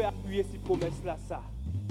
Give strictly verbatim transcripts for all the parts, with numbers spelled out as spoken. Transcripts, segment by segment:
pouvez appuyer cette promesse-là, ça.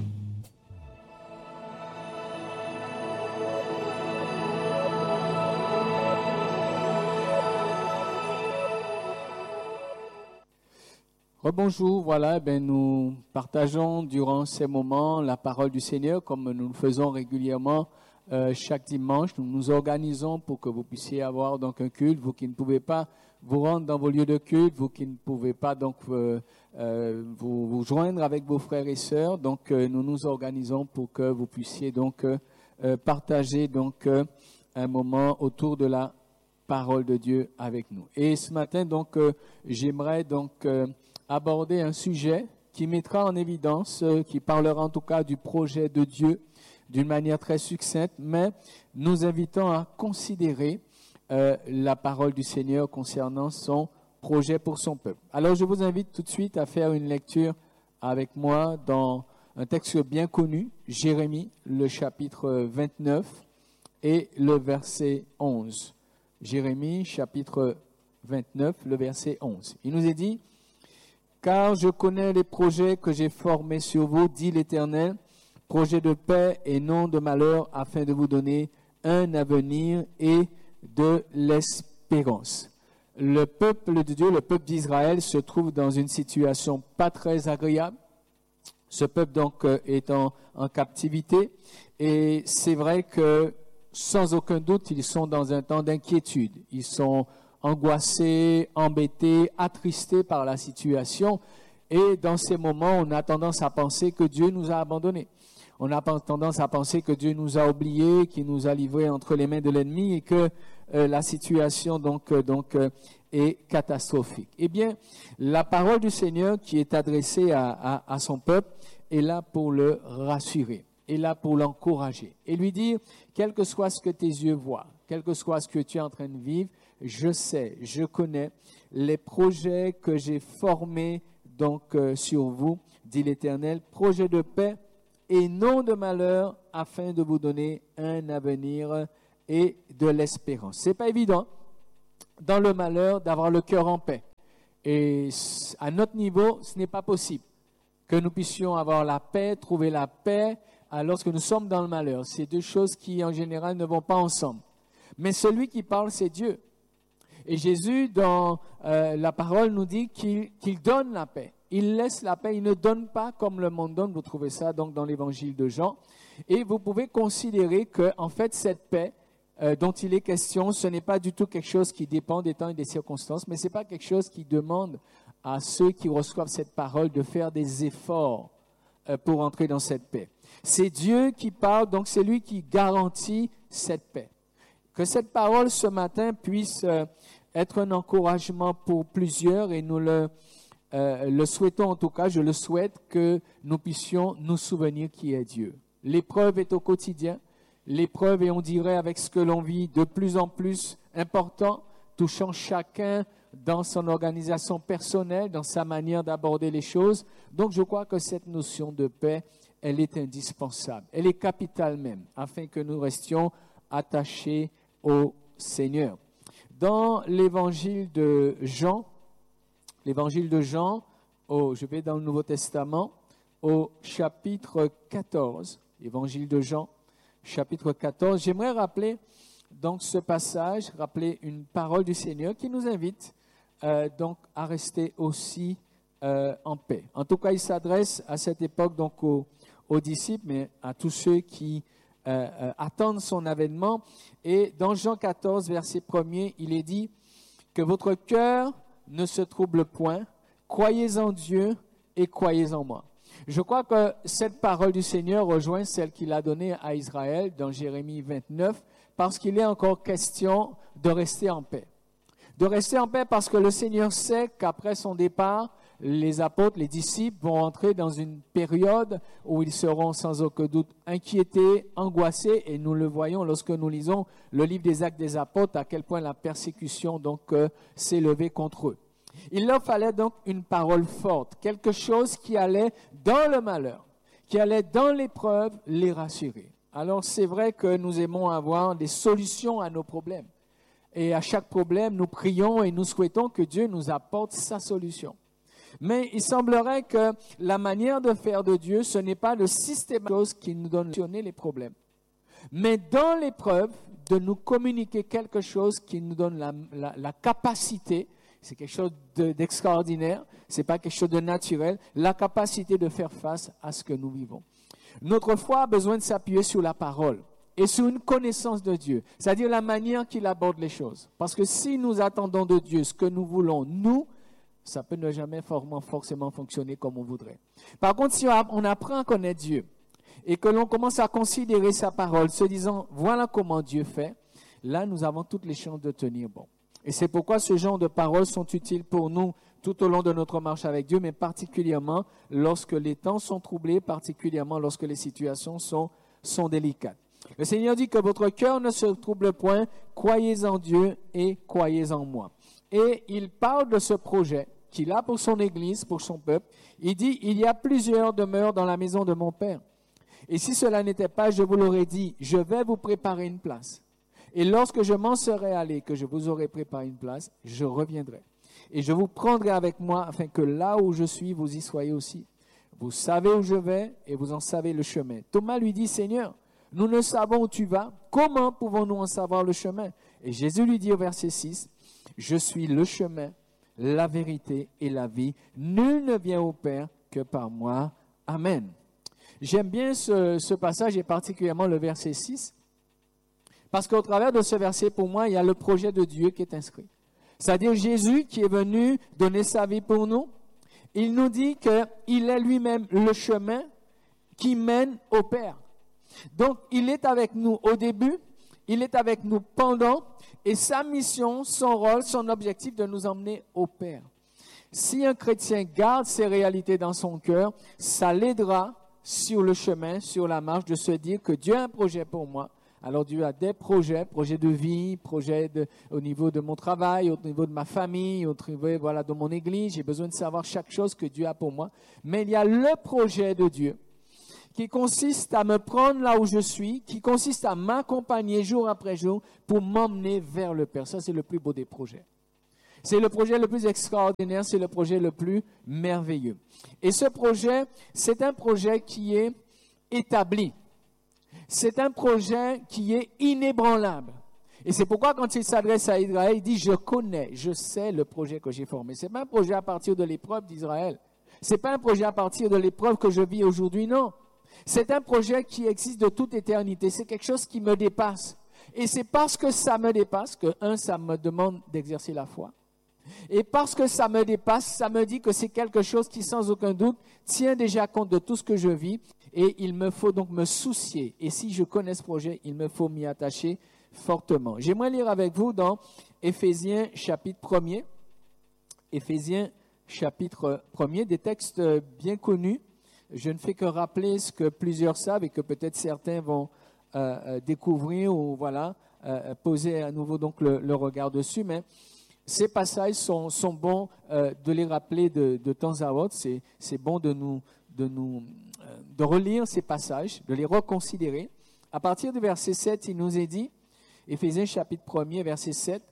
Rebonjour, voilà, ben nous partageons durant ces moments la parole du Seigneur comme nous le faisons régulièrement euh, chaque dimanche. Nous nous organisons pour que vous puissiez avoir donc un culte, vous qui ne pouvez pas vous rendre dans vos lieux de culte, vous qui ne pouvez pas donc euh, euh, vous, vous joindre avec vos frères et sœurs. Donc euh, nous nous organisons pour que vous puissiez donc euh, partager donc euh, un moment autour de la parole de Dieu avec nous. Et ce matin donc euh, j'aimerais donc euh, aborder un sujet qui mettra en évidence, euh, qui parlera en tout cas du projet de Dieu d'une manière très succincte, mais nous invitons à considérer euh, la parole du Seigneur concernant son projet pour son peuple. Alors je vous invite tout de suite à faire une lecture avec moi dans un texte bien connu, Jérémie, le chapitre vingt-neuf et le verset onze. Jérémie, chapitre vingt-neuf, le verset onze. Il nous est dit: car je connais les projets que j'ai formés sur vous, dit l'Éternel, projets de paix et non de malheur, afin de vous donner un avenir et de l'espérance. Le peuple de Dieu, le peuple d'Israël, se trouve dans une situation pas très agréable. Ce peuple donc est en, en captivité et c'est vrai que sans aucun doute, ils sont dans un temps d'inquiétude. Ils sont angoissés, embêtés, attristés par la situation. Et dans ces moments, on a tendance à penser que Dieu nous a abandonnés. On a tendance à penser que Dieu nous a oubliés, qu'il nous a livrés entre les mains de l'ennemi et que euh, la situation donc, euh, donc, euh, est catastrophique. Eh bien, la parole du Seigneur qui est adressée à, à, à son peuple est là pour le rassurer, est là pour l'encourager et lui dire, quel que soit ce que tes yeux voient, quel que soit ce que tu es en train de vivre, je sais, je connais les projets que j'ai formés donc euh, sur vous, dit l'Éternel, projets de paix et non de malheur, afin de vous donner un avenir et de l'espérance. C'est pas évident dans le malheur d'avoir le cœur en paix. Et à notre niveau, ce n'est pas possible que nous puissions avoir la paix, trouver la paix, alors que nous sommes dans le malheur. C'est deux choses qui en général ne vont pas ensemble. Mais celui qui parle, c'est Dieu. Et Jésus, dans euh, la parole, nous dit qu'il, qu'il donne la paix. Il laisse la paix, il ne donne pas comme le monde donne. Vous trouvez ça donc dans l'évangile de Jean. Et vous pouvez considérer que, en fait, cette paix euh, dont il est question, ce n'est pas du tout quelque chose qui dépend des temps et des circonstances, mais ce n'est pas quelque chose qui demande à ceux qui reçoivent cette parole de faire des efforts euh, pour entrer dans cette paix. C'est Dieu qui parle, donc c'est lui qui garantit cette paix. Que cette parole ce matin puisse euh, être un encouragement pour plusieurs et nous le, euh, le souhaitons en tout cas, je le souhaite, que nous puissions nous souvenir qui est Dieu. L'épreuve est au quotidien, l'épreuve est, on dirait, avec ce que l'on vit, de plus en plus important, touchant chacun dans son organisation personnelle, dans sa manière d'aborder les choses. Donc je crois que cette notion de paix, elle est indispensable, elle est capitale même, afin que nous restions attachés au Seigneur. Dans l'évangile de Jean, l'évangile de Jean, au, je vais dans le Nouveau Testament, au chapitre quatorze, l'évangile de Jean, chapitre quatorze, j'aimerais rappeler donc ce passage, rappeler une parole du Seigneur qui nous invite euh, donc à rester aussi euh, en paix. En tout cas, il s'adresse à cette époque donc aux, aux disciples, mais à tous ceux qui Euh, euh, attendre son avènement. Et dans Jean quatorze, verset premier, il est dit que votre cœur ne se trouble point, croyez en Dieu et croyez en moi. Je crois que cette parole du Seigneur rejoint celle qu'il a donnée à Israël dans Jérémie vingt-neuf, parce qu'il est encore question de rester en paix. De rester en paix parce que le Seigneur sait qu'après son départ, les apôtres, les disciples vont entrer dans une période où ils seront sans aucun doute inquiétés, angoissés, et nous le voyons lorsque nous lisons le livre des Actes des Apôtres, à quel point la persécution donc euh, s'est levée contre eux. Il leur fallait donc une parole forte, quelque chose qui allait dans le malheur, qui allait dans l'épreuve les rassurer. Alors c'est vrai que nous aimons avoir des solutions à nos problèmes. Et à chaque problème, nous prions et nous souhaitons que Dieu nous apporte sa solution. Mais il semblerait que la manière de faire de Dieu, ce n'est pas le système de choses qui nous donne les problèmes. Mais dans l'épreuve, de nous communiquer quelque chose qui nous donne la, la, la capacité, c'est quelque chose de, d'extraordinaire, ce n'est pas quelque chose de naturel, la capacité de faire face à ce que nous vivons. Notre foi a besoin de s'appuyer sur la parole et sur une connaissance de Dieu, c'est-à-dire la manière qu'il aborde les choses. Parce que si nous attendons de Dieu ce que nous voulons, nous, ça peut ne jamais forcément fonctionner comme on voudrait. Par contre, si on apprend à connaître Dieu et que l'on commence à considérer sa parole, se disant, voilà comment Dieu fait, là, nous avons toutes les chances de tenir bon. Et c'est pourquoi ce genre de paroles sont utiles pour nous tout au long de notre marche avec Dieu, mais particulièrement lorsque les temps sont troublés, particulièrement lorsque les situations sont, sont délicates. Le Seigneur dit que votre cœur ne se trouble point, croyez en Dieu et croyez en moi. Et il parle de ce projet qu'il a pour son Église, pour son peuple. Il dit, il y a plusieurs demeures dans la maison de mon Père. Et si cela n'était pas, je vous l'aurais dit, je vais vous préparer une place. Et lorsque je m'en serai allé, que je vous aurai préparé une place, je reviendrai. Et je vous prendrai avec moi, afin que là où je suis, vous y soyez aussi. Vous savez où je vais et vous en savez le chemin. Thomas lui dit, Seigneur, nous ne savons où tu vas. Comment pouvons-nous en savoir le chemin? Et Jésus lui dit au verset six, je suis le chemin, la vérité et la vie. Nul ne vient au Père que par moi. Amen. J'aime bien ce, ce passage et particulièrement le verset six, parce qu'au travers de ce verset, pour moi, il y a le projet de Dieu qui est inscrit. C'est-à-dire Jésus qui est venu donner sa vie pour nous. Il nous dit qu'il est lui-même le chemin qui mène au Père. Donc, il est avec nous au début, il est avec nous pendant, et sa mission, son rôle, son objectif de nous emmener au Père. Si un chrétien garde ces réalités dans son cœur, ça l'aidera sur le chemin, sur la marche, de se dire que Dieu a un projet pour moi. Alors Dieu a des projets, projets de vie, projets de, au niveau de mon travail, au niveau de ma famille, au niveau voilà, de mon église. J'ai besoin de savoir chaque chose que Dieu a pour moi. Mais il y a le projet de Dieu qui consiste à me prendre là où je suis, qui consiste à m'accompagner jour après jour pour m'emmener vers le Père. Ça, c'est le plus beau des projets. C'est le projet le plus extraordinaire, c'est le projet le plus merveilleux. Et ce projet, c'est un projet qui est établi. C'est un projet qui est inébranlable. Et c'est pourquoi quand il s'adresse à Israël, il dit « Je connais, je sais le projet que j'ai formé ». Ce n'est pas un projet à partir de l'épreuve d'Israël. Ce n'est pas un projet à partir de l'épreuve que je vis aujourd'hui, non. C'est un projet qui existe de toute éternité. C'est quelque chose qui me dépasse. Et c'est parce que ça me dépasse que, un, ça me demande d'exercer la foi. Et parce que ça me dépasse, ça me dit que c'est quelque chose qui, sans aucun doute, tient déjà compte de tout ce que je vis. Et il me faut donc me soucier. Et si je connais ce projet, il me faut m'y attacher fortement. J'aimerais lire avec vous dans Éphésiens chapitre premier. Éphésiens chapitre premier, des textes bien connus. Je ne fais que rappeler ce que plusieurs savent et que peut-être certains vont euh, découvrir ou voilà, euh, poser à nouveau donc le, le regard dessus. Mais ces passages sont, sont bons euh, de les rappeler de, de temps à autre. C'est, c'est bon de nous... de nous de relire ces passages, de les reconsidérer. À partir du verset sept, il nous est dit, Éphésiens chapitre premier, verset sept,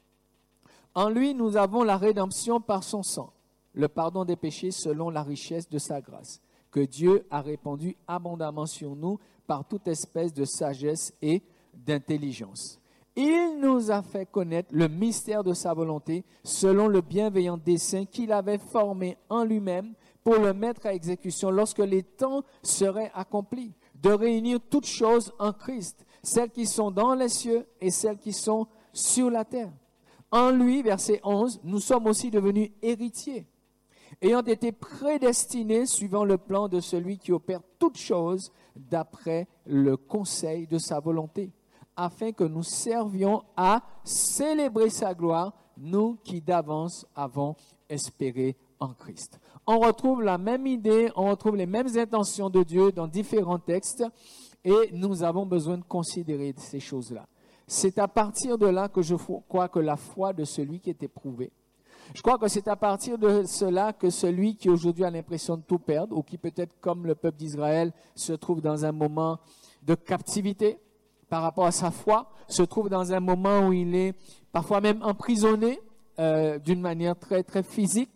« En lui, nous avons la rédemption par son sang, le pardon des péchés selon la richesse de sa grâce, que Dieu a répandu abondamment sur nous par toute espèce de sagesse et d'intelligence. Il nous a fait connaître le mystère de sa volonté selon le bienveillant dessein qu'il avait formé en lui-même pour le mettre à exécution lorsque les temps seraient accomplis, de réunir toutes choses en Christ, celles qui sont dans les cieux et celles qui sont sur la terre. En lui, verset onze, nous sommes aussi devenus héritiers, ayant été prédestinés suivant le plan de celui qui opère toutes choses d'après le conseil de sa volonté, afin que nous servions à célébrer sa gloire, nous qui d'avance avons espéré en Christ. On retrouve la même idée, on retrouve les mêmes intentions de Dieu dans différents textes et nous avons besoin de considérer ces choses-là. C'est à partir de là que je crois que la foi de celui qui est éprouvé, je crois que c'est à partir de cela que celui qui aujourd'hui a l'impression de tout perdre ou qui peut-être comme le peuple d'Israël se trouve dans un moment de captivité par rapport à sa foi, se trouve dans un moment où il est parfois même emprisonné euh, d'une manière très très physique,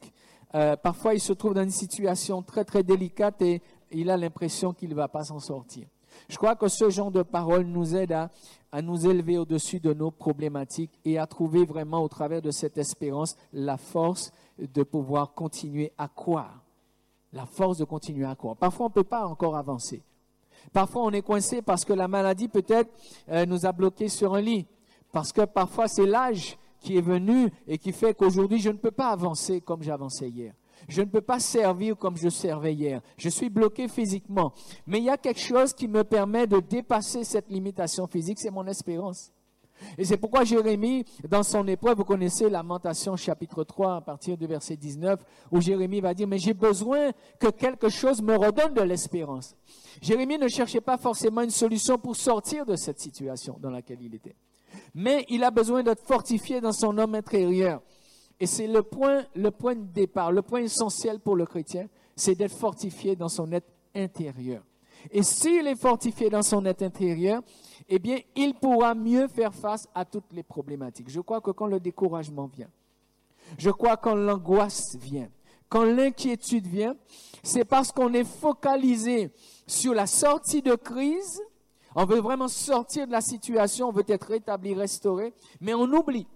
euh, parfois il se trouve dans une situation très très délicate et il a l'impression qu'il ne va pas s'en sortir. Je crois que ce genre de parole nous aide à, à nous élever au-dessus de nos problématiques et à trouver vraiment au travers de cette espérance la force de pouvoir continuer à croire. La force de continuer à croire. Parfois on ne peut pas encore avancer. Parfois on est coincé parce que la maladie peut-être euh, nous a bloqués sur un lit. Parce que parfois c'est l'âge qui est venu et qui fait qu'aujourd'hui je ne peux pas avancer comme j'avançais hier. Je ne peux pas servir comme je servais hier. Je suis bloqué physiquement. Mais il y a quelque chose qui me permet de dépasser cette limitation physique, c'est mon espérance. Et c'est pourquoi Jérémie, dans son épreuve, vous connaissez Lamentation chapitre trois, à partir du verset dix-neuf, où Jérémie va dire, mais j'ai besoin que quelque chose me redonne de l'espérance. Jérémie ne cherchait pas forcément une solution pour sortir de cette situation dans laquelle il était. Mais il a besoin d'être fortifié dans son homme intérieur. Et c'est le point, le point de départ, le point essentiel pour le chrétien, c'est d'être fortifié dans son être intérieur. Et s'il est fortifié dans son être intérieur, eh bien, il pourra mieux faire face à toutes les problématiques. Je crois que quand le découragement vient, je crois quand l'angoisse vient, quand l'inquiétude vient, c'est parce qu'on est focalisé sur la sortie de crise. On veut vraiment sortir de la situation, on veut être rétabli, restauré, mais on oublie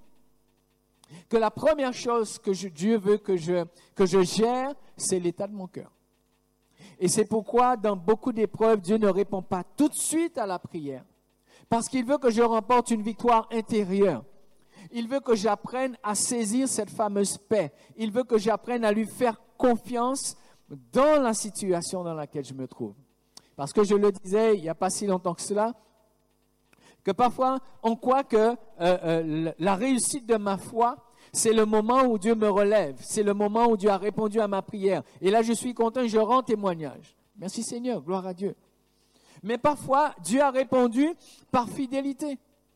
que la première chose que je, Dieu veut que je, que je gère, c'est l'état de mon cœur. Et c'est pourquoi, dans beaucoup d'épreuves, Dieu ne répond pas tout de suite à la prière. Parce qu'il veut que je remporte une victoire intérieure. Il veut que j'apprenne à saisir cette fameuse paix. Il veut que j'apprenne à lui faire confiance dans la situation dans laquelle je me trouve. Parce que je le disais il n'y a pas si longtemps que cela, que parfois on croit que euh, euh, la réussite de ma foi, c'est le moment où Dieu me relève, c'est le moment où Dieu a répondu à ma prière. Et là je suis content, je rends témoignage. Merci Seigneur, gloire à Dieu. Mais parfois Dieu a répondu par fidélité.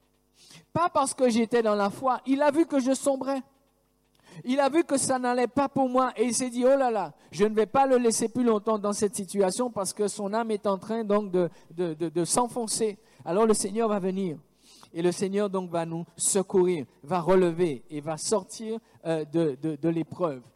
Pas parce que j'étais dans la foi, il a vu que je sombrais. Il a vu que ça n'allait pas pour moi et il s'est dit, oh là là, je ne vais pas le laisser plus longtemps dans cette situation parce que son âme est en train donc de, de, de, de s'enfoncer. Alors le Seigneur va venir et le Seigneur donc va nous secourir, va relever et va sortir euh, de, de, de l'épreuve.